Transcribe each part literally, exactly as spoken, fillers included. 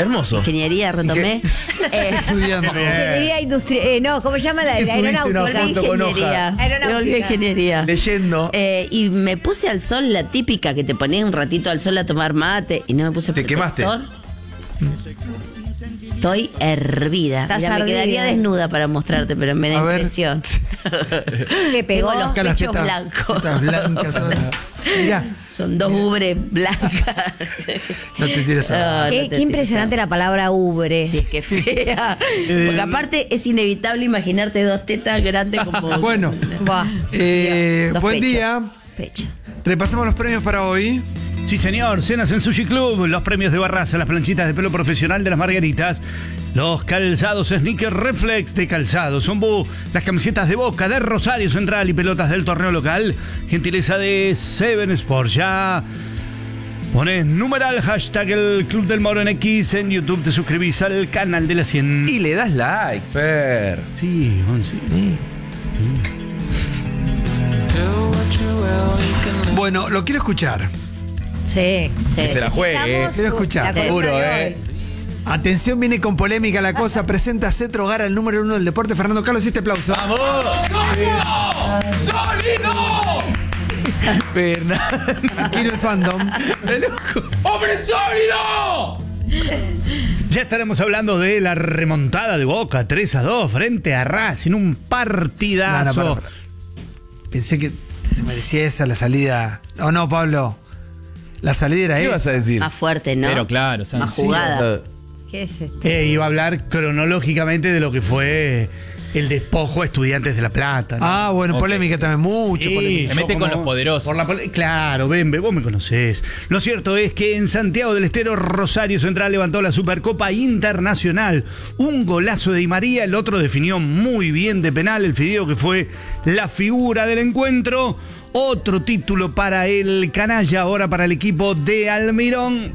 Hermoso. Ingeniería, retomé. Eh, Estudiando. Ingeniería industrial. Eh, no, ¿cómo se llama la, la aeronáutica? Una foto con ingeniería. hoja. Aeronáutica. Me volví a ingeniería. Leyendo. Eh, y me puse al sol, la típica que te ponía un ratito al sol a tomar mate y no me puse ¿Te quemaste? protector. Estoy hervida. Estás Mira, me ardida. quedaría desnuda para mostrarte, pero me da A ver. impresión. ¿Qué pegó? Tengo los Acá las pechos tetas- blancos. tetas blancas ahora. Mirá, Son dos ubres blancas. no te tires a... No, no Qué, te qué impresionante la palabra ubre. Sí, qué fea. Porque aparte es inevitable imaginarte dos tetas grandes como. Bueno, Buah. eh, Dos buen pechos. día. Pecho. Repasamos los premios para hoy. Sí, señor. Cenas en Sushi Club, los premios de Barraza, las planchitas de pelo profesional de las Margaritas, los calzados Sneaker Reflex de Calzados Ombú, las camisetas de Boca, de Rosario Central y pelotas del torneo local. Gentileza de Seven Sports. Ya pones numeral hashtag el Club del Moro en X en YouTube, te suscribís al canal de la cien. Y le das like, Fer. Sí, Once. Bueno, lo quiero escuchar. Sí. Sí, Que se la sí, juegue, eh. Quiero escuchar. La columna Seguro, de eh. hoy. Atención, viene con polémica la cosa. Presenta a Cetro Gara, el número uno del deporte. Fernando Carlos, y este aplauso. Fernando. Quiero el fandom. ¡Hombre sólido! Ya estaremos hablando de la remontada de Boca tres a dos frente a Racing, un partidazo. No, no, para, para. Pensé que se merecía esa la salida. No, no, Pablo. La salida era ¿Qué vas a esa. decir? Más fuerte, ¿no? Pero claro, o sea, más sí, jugada. ¿Qué es esto? Eh, iba a hablar cronológicamente de lo que fue el despojo a Estudiantes de La Plata, ¿no? Ah, bueno, Ok. polémica también, mucho Sí, polémica. Se yo mete con los poderosos. por la pole- claro, Bembe, vos me conocés. Lo cierto es que en Santiago del Estero, Rosario Central levantó la Supercopa Internacional. Un golazo de Di María, el otro definió muy bien de penal, el Fideo, que fue la figura del encuentro. Otro título para el canalla, ahora para el equipo de Almirón.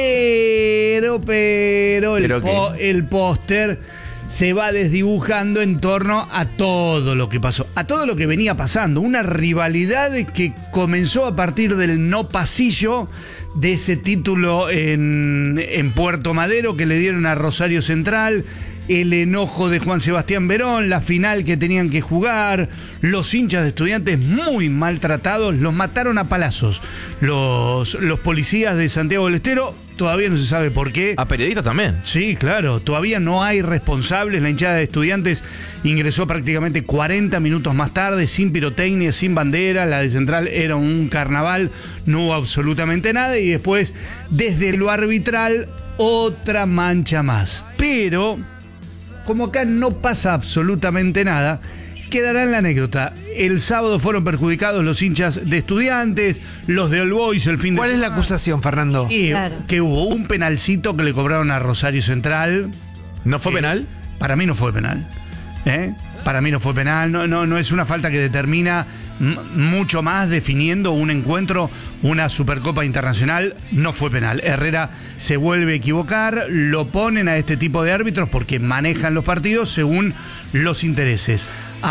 Pero, pero, el, ¿Pero po- qué? el póster se va desdibujando en torno a todo lo que pasó, a todo lo que venía pasando. Una rivalidad que comenzó a partir del no pasillo de ese título en, en Puerto Madero que le dieron a Rosario Central, el enojo de Juan Sebastián Verón, la final que tenían que jugar, los hinchas de Estudiantes muy maltratados, los mataron a palazos los, los policías de Santiago del Estero, todavía no se sabe por qué. A periodistas también. Sí, claro, todavía no hay responsables. La hinchada de Estudiantes ingresó prácticamente cuarenta minutos más tarde, sin pirotecnia, sin bandera. La de Central era un carnaval, no hubo absolutamente nada. Y después, desde lo arbitral, otra mancha más. Pero, como acá no pasa absolutamente nada, quedará en la anécdota. El sábado fueron perjudicados los hinchas de Estudiantes, los de All Boys el fin de ¿Cuál es la acusación, Fernando? y Claro. que hubo un penalcito que le cobraron a Rosario Central. ¿No fue Eh, penal? Para mí no fue penal. ¿Eh? Para mí no fue penal. No, no, no es una falta que determina m- mucho más definiendo un encuentro, una Supercopa Internacional. No fue penal. Herrera se vuelve a equivocar. Lo ponen a este tipo de árbitros porque manejan los partidos según los intereses.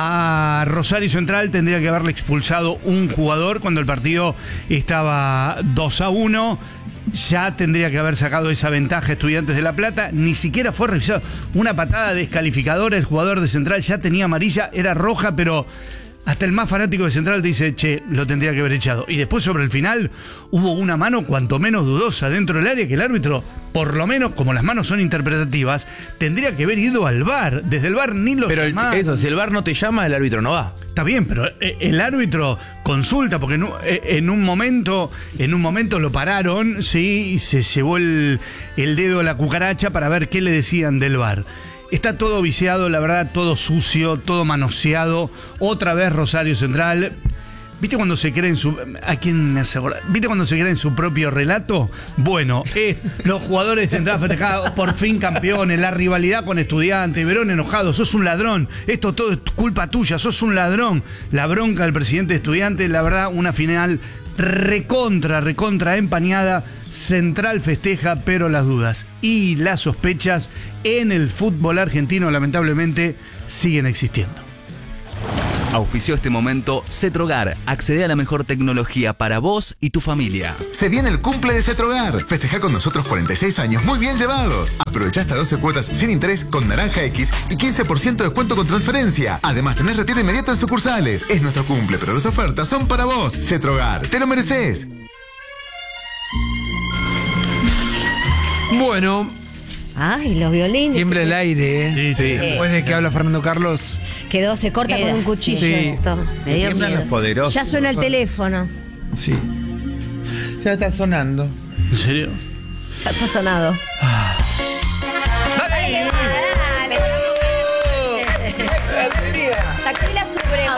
A Rosario Central tendría que haberle expulsado un jugador cuando el partido estaba dos a uno. Ya tendría que haber sacado esa ventaja Estudiantes de La Plata. Ni siquiera fue revisado. Una patada descalificadora. El jugador de Central ya tenía amarilla, era roja, pero hasta el más fanático de Central te dice, che, lo tendría que haber echado. Y después sobre el final hubo una mano cuanto menos dudosa dentro del área que el árbitro, por lo menos como las manos son interpretativas, tendría que haber ido al V A R. Desde el V A R ni lo Pero el- llamaron. eso, si el V A R no te llama, el árbitro no va. Está bien, pero eh, el árbitro consulta, porque en un, eh, en un momento, en un momento lo pararon, sí, y se llevó el, el dedo a la cucaracha para ver qué le decían del V A R. Está todo viciado, la verdad, todo sucio, todo manoseado. Otra vez Rosario Central. ¿Viste cuando se cree en su... ¿A quién me hace acordar? ¿Viste cuando se cree en su propio relato? Bueno, eh, los jugadores de Central festejados, por fin campeones, la rivalidad con Estudiantes, Verón enojado, sos un ladrón, esto todo es culpa tuya, sos un ladrón. La bronca del presidente de Estudiantes, la verdad, una final recontra, recontra empañada. Central festeja, pero las dudas y las sospechas en el fútbol argentino lamentablemente siguen existiendo. Auspició este momento Cetrogar. Accede a la mejor tecnología para vos y tu familia. Se viene el cumple de Cetrogar. Festeja con nosotros cuarenta y seis años muy bien llevados. Aprovecha hasta doce cuotas sin interés con Naranja X y quince por ciento de descuento con transferencia. Además, tenés retiro inmediato en sucursales. Es nuestro cumple, pero las ofertas son para vos. Cetrogar, te lo mereces. Bueno, Ay, los violines. tiembla el aire, ¿eh? Sí, sí. Después de que habla Fernando Carlos. Quedó, se corta Queda, con un cuchillo sí. esto. Me dio Tiemblan los miedo. poderosos. Ya suena el teléfono. Sí. Ya está sonando. ¿En serio? Ya está sonado. Dale, dale. Saqué la suprema.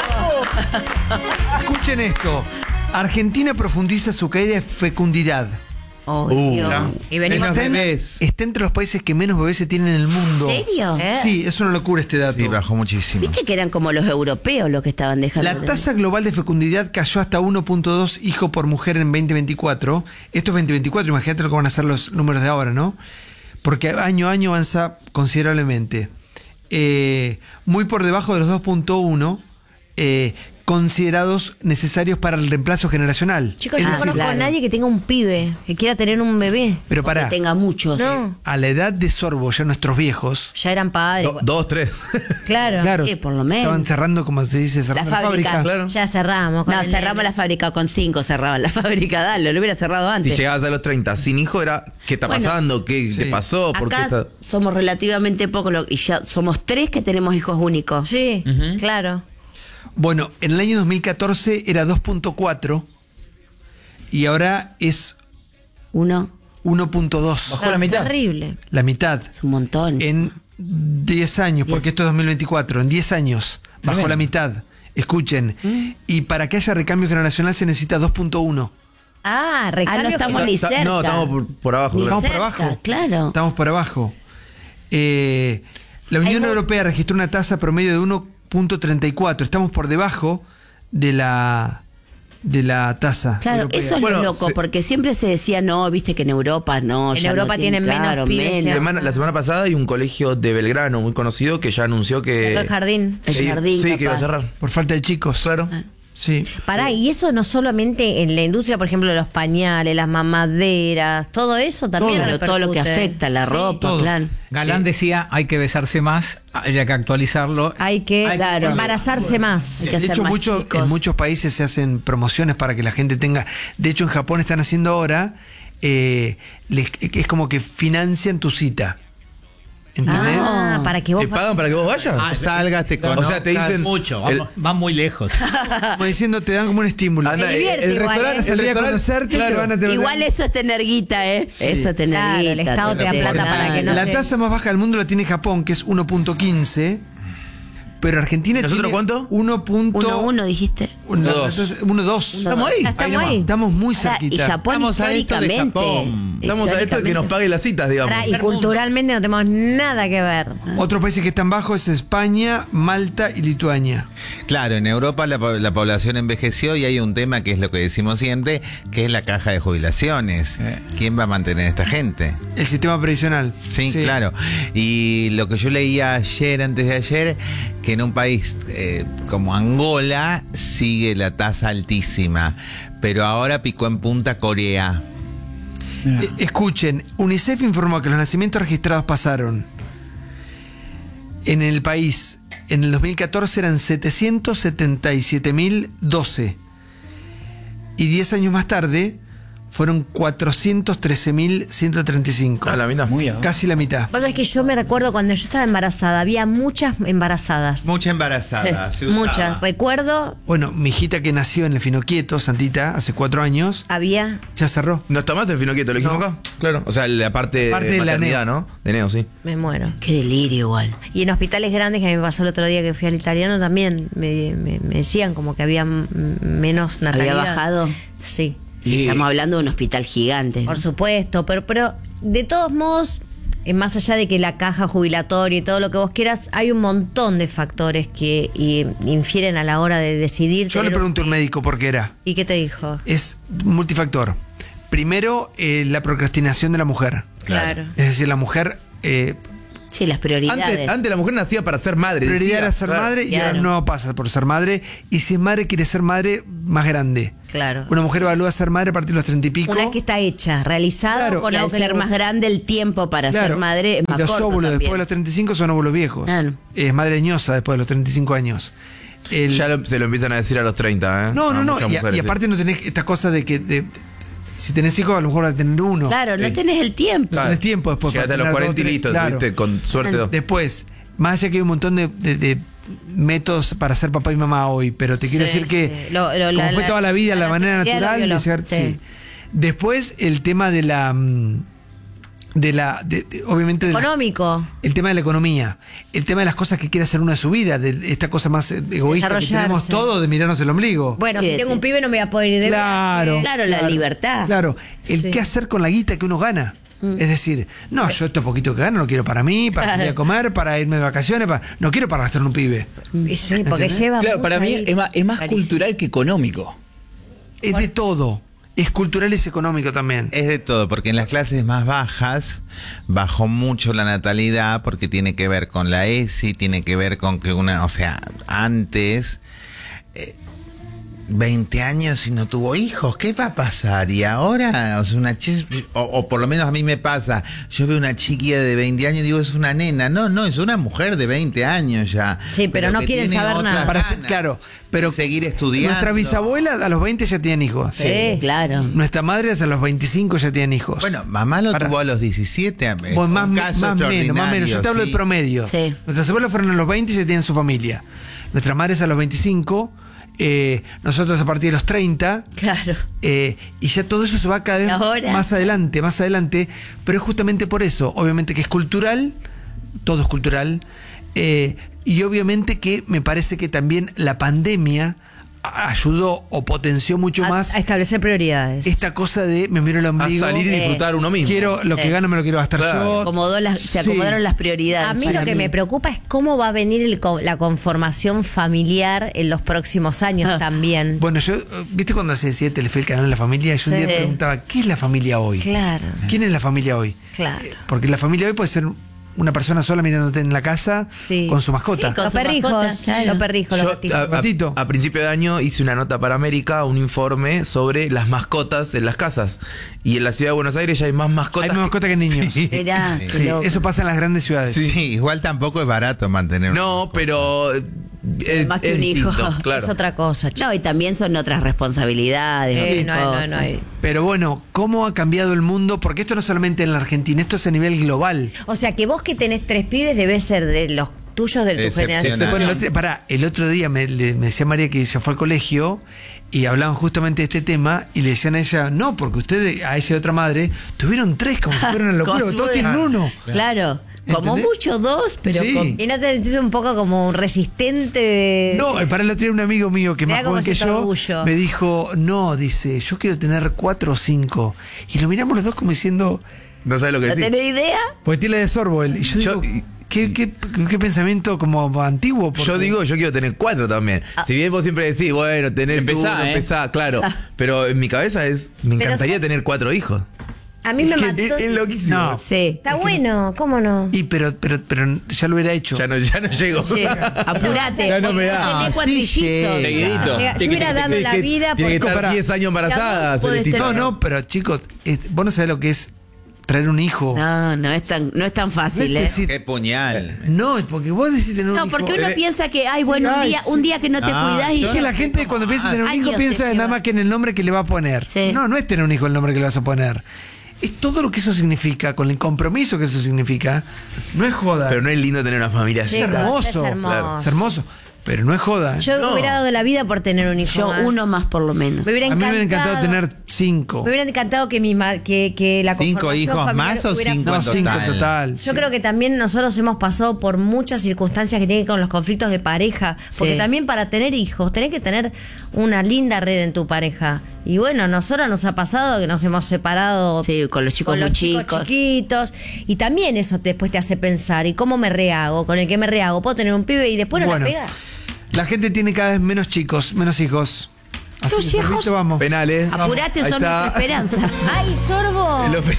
Escuchen esto. Argentina profundiza su caída de fecundidad. Oh, Uh, Dios. no. Y venimos Menos Está en, bebés. está entre los países que menos bebés se tienen en el mundo. ¿En serio? ¿Eh? Sí, es una locura este dato. Sí, bajó muchísimo. Viste que eran como los europeos los que estaban dejando. La tasa global de fecundidad cayó hasta uno punto dos hijos por mujer en veinte veinticuatro. Esto es veinte veinticuatro, imagínate lo que van a ser los números de ahora, ¿no? Porque año a año avanza considerablemente. Eh, muy por debajo de los dos punto uno eh, considerados necesarios para el reemplazo generacional. Chicos, Es yo no decir, conozco a claro. nadie que tenga un pibe, que quiera tener un bebé. pero Que pará, tenga muchos. No, a la edad de Sorbo, ya nuestros viejos, ya eran padres. Do- dos, tres. Claro. claro, Sí, por lo menos. estaban cerrando, como se dice, cerrando la, La fábrica. fábrica. Claro. Ya cerramos. con No, el cerramos nene. la fábrica con cinco, cerraban la fábrica, dale, lo hubiera cerrado Si antes. llegabas a los treinta sin hijo, era ¿qué está Bueno, pasando? ¿Qué sí. te pasó? ¿Por qué Acá está- somos relativamente pocos lo- y ya somos tres que tenemos hijos únicos. Sí, claro. Bueno, en el año dos mil catorce era dos punto cuatro y ahora es Uno uno punto dos. Bajó la mitad. Terrible. La mitad. es un montón. En diez años, porque Diez. esto es dos mil veinticuatro, en diez años bajó Tremendo. la mitad. Escuchen, y para que haya recambio generacional se necesita dos punto uno. Ah, Ah, recambio. no estamos que- ni Está- cerca. no, estamos por- por abajo. Ni Estamos por cerca, abajo. claro. Estamos por abajo. Eh, la Unión Hay mu- Europea registró una tasa promedio de uno punto treinta y cuatro. Estamos por debajo de la de la tasa. Claro, europea. eso es Bueno, lo loco, se- porque siempre se decía, no, viste que en Europa no. En ya no Europa tienen menos claro, pibes que La semana, la semana pasada hay un colegio de Belgrano muy conocido que ya anunció que. Cerró el jardín. El Sí, jardín, Sí, que iba a capaz. cerrar. Por falta de chicos. Claro. Sí. Pará, y eso no solamente en la industria, por ejemplo, los pañales, las mamaderas, todo eso también. Todo, todo lo que repercute. afecta, la Sí. ropa, todo. claro. Galán decía, hay que besarse más, hay que actualizarlo. Hay que Hay- Claro. embarazarse más. Hay que De hacer hecho, más mucho- chicos. en muchos países se hacen promociones para que la gente tenga. De hecho, en Japón están haciendo ahora. eh, les- es como que financian tu cita. ¿Entendés? Ah, para que vos ¿Te pagan para que vos vayas? Ah, salgas, te o conozcas. sea, te dicen. Mucho, el- vamos- van muy lejos. Como diciendo, te dan como un estímulo. anda, Me divierte el igual, restaurante. ¿eh? el Salí a restaurante- conocerte y te claro. van a te- Igual eso es tener guita, ¿eh? Sí. Eso es tener Claro, guita. el Estado te da tener- plata para que no La sé. tasa más baja del mundo la tiene Japón, que es uno punto quince. Pero Argentina ¿Nosotros tiene cuánto? uno punto Uno, uno, dijiste. uno dos. uno punto dos. Estamos ahí. Ya estamos ahí. Estamos muy Ahora, y cerquita. Japón Estamos a esto de históricamente. Japón. Estamos a esto de que nos paguen las citas, digamos. Pará, y culturalmente no tenemos nada que ver. Otros países que están bajos es España, Malta y Lituania. Claro, en Europa la, po- la población envejeció y hay un tema que es lo que decimos siempre, que es la caja de jubilaciones. Eh. ¿Quién va a mantener a esta gente? El sistema previsional. Sí, claro. Y lo que yo leía ayer, antes de ayer, que en un país eh, como Angola sigue la tasa altísima, pero ahora picó en punta Corea. Eh, Escuchen, UNICEF informó que los nacimientos registrados pasaron en el país en el dos mil catorce eran setecientos setenta y siete mil doce y diez años más tarde fueron cuatrocientos trece mil ciento treinta y cinco. A la mitad. Muy abajo. Casi la mitad. Vos sabés que yo me recuerdo cuando yo estaba embarazada, había muchas embarazadas. Mucha embarazada. se usaba. Muchas. Recuerdo, Bueno, mi hijita que nació en el Finoquieto, Santita, hace cuatro años, había. ya cerró. ¿No está más el finoquieto? ¿Lo dijimos No. acá? Claro. O sea, la parte, Parte de de la maternidad, ¿no? De Neo, sí. Me muero. Qué delirio igual. Y en hospitales grandes, que a mí me pasó el otro día que fui al italiano, también me, me- me decían como que había m- menos natalidad. ¿Había bajado? Sí, Y estamos hablando de un hospital gigante. por supuesto, pero, pero de todos modos, eh, más allá de que la caja jubilatoria y todo lo que vos quieras, hay un montón de factores que y, infieren a la hora de decidir. Yo le tener pregunté a un hijo. médico por qué era. ¿Y qué te dijo? Es multifactor. Primero, eh, la procrastinación de la mujer. Claro. Es decir, la mujer eh, Sí, las prioridades. Antes, antes la mujer nacía para ser madre. Prioridad decía, era ser claro. madre y Claro. ahora no pasa por ser madre. Y si es madre, quiere ser madre más grande. Claro. Una mujer evalúa ser madre a partir de los treinta y pico. Una vez que está hecha, realizada, Claro. con Y al algo que ser le más gusta. grande el tiempo para Claro. ser madre es Y más los corto óvulos también. después de los treinta y cinco son óvulos viejos. Claro. Es madre ñosa después de los treinta y cinco años. El- Ya lo- se lo empiezan a decir a los treinta, ¿eh? no, A no, no. muchas Y, mujeres, y sí. aparte no tenés esta cosa de que de- si tenés hijos a lo mejor vas a tener uno. Claro, no Sí. tenés el tiempo. No tenés tiempo después. Llegaste para a los tener cuarenta y dos, tres- listo, claro. tuviste con suerte dos. Después, más allá que hay un montón de, de- de métodos para ser papá y mamá hoy, pero te quiero Sí, decir que sí. Lo- lo- como la- fue la- toda la vida, la, la manera naturalidad lo natural de violó. llegar, Sí. sí. Después el tema de la mm, de la de- de- obviamente de la- Económico. el tema de la economía, el tema de las cosas que quiere hacer uno de su vida, de esta cosa más eh, egoísta que Desarrollarse. tenemos todos de mirarnos el ombligo. Bueno, Sí, si tengo un sí. pibe no me voy a poder ir de Claro. viaje. Claro, la libertad. Claro, el Sí. qué hacer con la guita que uno gana. Es decir, no, yo esto poquito que gano lo quiero para mí, para salir a comer, para irme de vacaciones, para, no quiero para gastar en un pibe. Y sí, porque ¿Entendés? lleva Claro, mucha para mí guita. es más, es más Carísimo. cultural que económico. Es de todo. Es cultural y es económico también. Es de todo, porque en las clases más bajas bajó mucho la natalidad porque tiene que ver con la E S I, tiene que ver con que una, o sea, antes eh, veinte años y no tuvo hijos, ¿qué va a pasar? Y ahora, o sea, una chis, o, o por lo menos a mí me pasa, yo veo una chiquilla de veinte años y digo, es una nena. No, no, es una mujer de veinte años ya. Sí, pero no que quieren tiene saber otras nada. Para ser, ganas claro, pero de seguir estudiando. nuestra bisabuela a los veinte ya tenían hijos. Sí, claro. Nuestra madre a los veinticinco ya tenían hijos. Bueno, mamá lo Para- tuvo a los diecisiete. eh, Bueno, más, un me- caso más menos, más menos. Yo te hablo extraordinario, del sí. promedio. Sí. Nuestras abuelas fueron a los veinte y ya tienen su familia. Nuestras madres a los veinticinco, eh, nosotros a partir de los treinta. Claro. Eh, y ya todo eso se va cada vez Ahora. más adelante, más adelante, pero es justamente por eso, obviamente que es cultural, todo es cultural, eh, y obviamente que me parece que también la pandemia a- ayudó o potenció mucho A, más a establecer prioridades. esta cosa de me miro el A ombligo, salir y Eh, disfrutar uno mismo. quiero lo que Eh. gano me lo quiero gastar Claro. yo. Acomodó las- se Sí. acomodaron las prioridades. A mí para lo que me preocupa es cómo va a venir el co- la conformación familiar en los próximos años Ah. también. Bueno, yo, ¿viste cuando se decía Telefe el canal de la familia? Yo un Sí. día preguntaba, ¿qué es la familia hoy? Claro, ¿Quién es la familia hoy? claro. Porque la familia hoy puede ser una persona sola mirándote en la casa Sí. con su mascota. Sí, con Los su perrijos, mascota, claro. los perrijos, los Yo, gatitos. a, a- Gatito. a principio de año hice una nota para América, un informe sobre las mascotas en las casas. Y en la ciudad de Buenos Aires ya hay más mascotas. Hay más mascota que niños. Sí, Mirá, qué loco. eso pasa en las grandes ciudades. Sí, igual tampoco es barato mantener una No, pero eh, es, Más que es un hijo. distinto, claro. Es otra cosa, chicos. No, y también son otras responsabilidades. Eh, otras no, no, cosas. no hay- Pero bueno, ¿cómo ha cambiado el mundo? Porque esto no solamente en la Argentina, esto es a nivel global. O sea, que vos que tenés tres pibes debes ser de los tuyos de tu Excepcional. generación. Bueno, el otro, pará, el otro día me, le- me decía María que ella fue al colegio y hablaban justamente de este tema y le decían a ella, no, porque ustedes, a ella y a otra madre, tuvieron tres como si fuera una locura, Como si todos fuera- tienen uno. Claro. Como ¿Entendés? mucho dos, pero Sí. con- ¿Y no te sentís un poco como un resistente de... No, eh, para el otro día un amigo mío que es Me más da como joven que cierto yo orgullo. me dijo, no, dice, yo quiero tener cuatro o cinco. Y lo miramos los dos como diciendo, No sabes lo que ¿no decís. tenés idea? pues tiene la de sorbo él. Y yo, Yo- digo, ¿qué, qué, qué pensamiento como antiguo. porque- Yo digo, yo quiero tener cuatro también. Ah. Si bien vos siempre decís, bueno, tenés Empezá, uno, ¿eh? empezá, claro. Pero en mi cabeza es, me Pero encantaría son- tener cuatro hijos. A mí me Es que- mató... Es, es loquísimo. No. Sí. Está bueno, ¿cómo no? Y pero, pero, pero ya lo hubiera hecho. Ya no, ya no llego. Che, apurate. Ya no me da. Tenés Ah, cuatrillizos. sí llega. Seguidito. Llega- yo hubiera dado la vida Tiene que por... estar Para- diez años embarazada. La voz puede Celestita. No, no, pero chicos, es- vos no sabés lo que es traer un hijo. No, no es tan, no es tan No fácil, es ¿eh? decir- Qué puñal. no, es porque vos decís tener un No, hijo. porque uno Eh, piensa que, ay, bueno, un ay, día, sí. un día que no te Ah, cuidás y yo Es que ya. la gente cuando piensa en tener un hijo Años piensa te nada lleva. más que en el nombre que le va a poner. Sí. No, no es tener un hijo el nombre que le vas a poner. Es todo lo que eso significa, con el compromiso que eso significa. No es joda. Pero no es lindo tener una familia así. es Chicos, hermoso. es hermoso. Claro. Es hermoso. Pero no es joda. Yo No. hubiera dado la vida por tener un hijo Yo más. uno más por lo menos. Me hubiera a mí me encantado, hubiera encantado tener cinco. Me hubiera encantado que, mi ma- que, que la ¿Cinco conformación hijos familiar más o hubiera- cinco No, en cinco total? total. Yo creo que también nosotros hemos pasado por muchas circunstancias que tienen que ver con los conflictos de pareja. Porque Sí. también para tener hijos tenés que tener una linda red en tu pareja. Y bueno, a nosotros nos ha pasado que nos hemos separado Sí, con los chicos con muy los chicos chicos. chiquitos. Y también eso después te hace pensar, ¿y cómo me rehago? ¿Con el que me rehago? ¿Puedo tener un pibe y después no Bueno, la pegas? la gente tiene cada vez menos chicos, menos hijos. Así Tus que, hijos- Sorbito, vamos. Penales. Apurate, Ahí son está. nuestra esperanza. ¡Ay, sorbo! Los pen-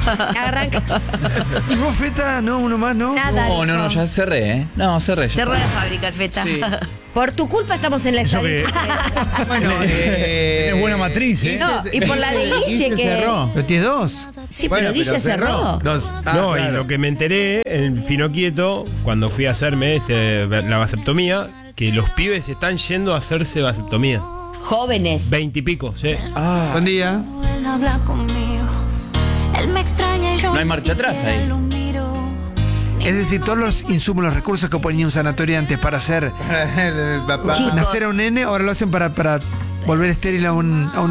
Arranca. ¿Y vos, Feta? No, uno más, ¿no? Nada. No, no, no, ya cerré, ¿eh? No, cerré. ya Cerró está. la fábrica, el Feta. Sí. Por tu culpa estamos en la Eso que- estadística. Bueno, eh, Es buena matriz, ¿eh? No, y por la de Guille que- cerró. Pero tiene dos. Sí, Bueno, pero Guille pero cerró. cerró. Nos- ah, No, y claro. lo que me enteré en Fino Quieto, cuando fui a hacerme este, la vasectomía, que los pibes están yendo a hacerse vasectomía. Jóvenes. Veintipico, sí. Ah, Buen día. Él habla conmigo. Él me extraña y yo No hay ni marcha atrás siquiera ahí. lo miro. Es decir, todos los insumos, los recursos que ponía un sanatorio antes para hacer El papá. Chicos. nacer a un nene, ahora lo hacen para, para volver estéril a un, a un